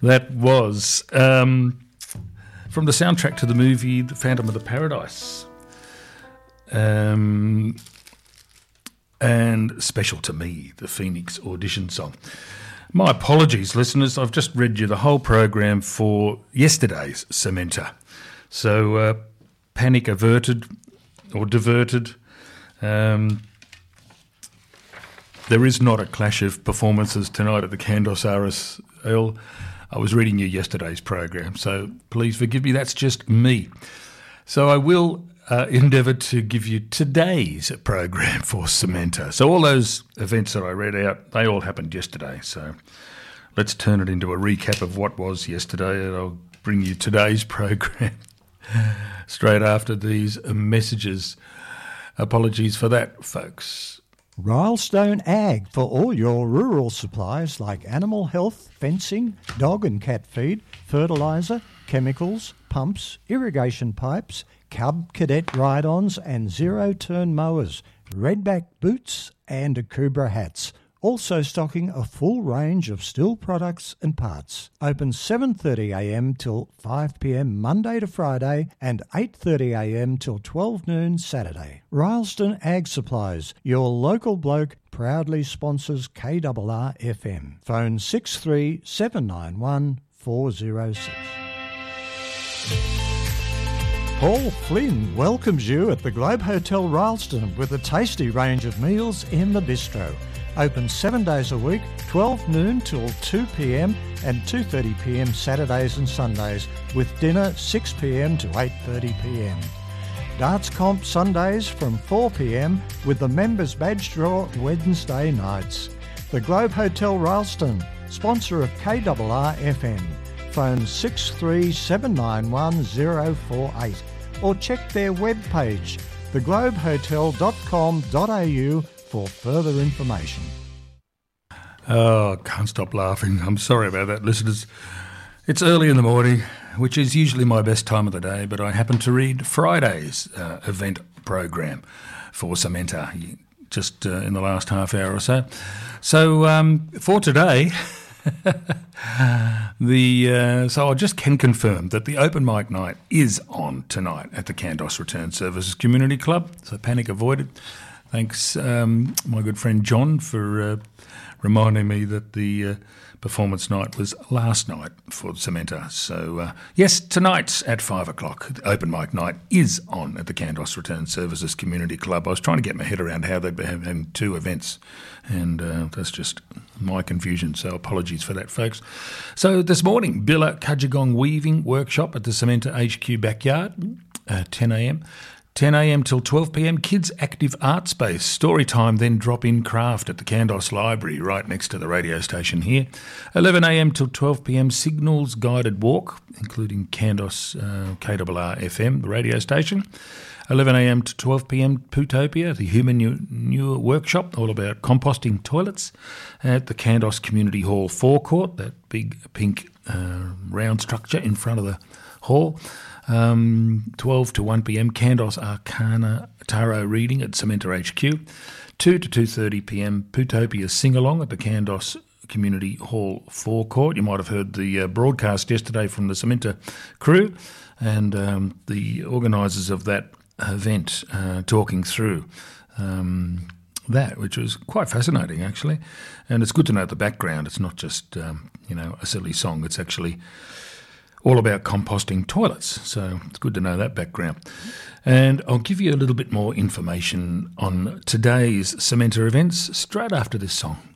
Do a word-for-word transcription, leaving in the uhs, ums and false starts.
That was um, from the soundtrack to the movie The Phantom of the Paradise. Um, and Special to Me, the Phoenix audition song. My apologies, listeners. I've just read you the whole program for yesterday's Cementa. So uh, panic averted or diverted. Um, there is not a clash of performances tonight at the Kandos R S L. I was reading you yesterday's program, so please forgive me. That's just me. So I will uh, endeavour to give you today's program for Cementa. So all those events that I read out, they all happened yesterday. So let's turn it into a recap of what was yesterday, and I'll bring you today's program straight after these messages. Apologies for that, folks. Rylestone Ag for all your rural supplies like animal health, fencing, dog and cat feed, fertiliser, chemicals, pumps, irrigation pipes, cub cadet ride-ons and zero-turn mowers, redback boots and Akubra hats. Also stocking a full range of steel products and parts. Open seven thirty a m till five p m Monday to Friday and eight thirty a m till twelve noon Saturday. Rylestone Ag Supplies, your local bloke, proudly sponsors K R R F M. Phone six three seven nine one four zero six. Paul Flynn welcomes you at the Globe Hotel Rylestone with a tasty range of meals in the bistro. Open seven days a week, twelve noon till two p m and two thirty p m Saturdays and Sundays, with dinner six p m to eight thirty p m. Darts Comp Sundays from four p m with the Members Badge Draw Wednesday nights. The Globe Hotel Rylestone, sponsor of K R R F M. Phone six three seven nine one zero four eight or check their webpage, the globe hotel dot com dot a u, for further information. Oh, can't stop laughing. I'm sorry about that, listeners. It's early in the morning, which is usually my best time of the day, but I happen to read Friday's uh, event program for Cementa just uh, in the last half hour or so. So um, for today, the uh, so I just can confirm that the open mic night is on tonight at the Kandos Return Services Community Club, so panic avoided. Thanks, um, my good friend John, for uh, reminding me that the uh, performance night was last night for Cementa. So, uh, yes, tonight's at five o'clock. The open mic night is on at the Kandos Return Services Community Club. I was trying to get my head around how they'd be having two events, and uh, that's just my confusion, so apologies for that, folks. So this morning, Billa Kajagong Weaving Workshop at the Cementa H Q backyard, uh, ten a m ten a m till twelve p m, Kids Active Art Space, story time, then drop-in craft at the Kandos Library, right next to the radio station here. eleven a m till twelve p m, Signals Guided Walk, including Kandos uh, K R R F M, the radio station. eleven a m to twelve p m, Pootopia, the Human Manure Workshop, all about composting toilets at the Kandos Community Hall forecourt, that big pink uh, round structure in front of the hall. Um, twelve to one p m, Kandos Arcana Tarot reading at Cementa H Q. two to two thirty p m, Pootopia sing-along at the Kandos Community Hall forecourt. You might have heard the uh, broadcast yesterday from the Cementa crew and um, the organisers of that event uh, talking through um, that, which was quite fascinating, actually. And it's good to know the background. It's not just, um, you know, a silly song. It's actually all about composting toilets. So it's good to know that background. And I'll give you a little bit more information on today's Cementa events straight after this song.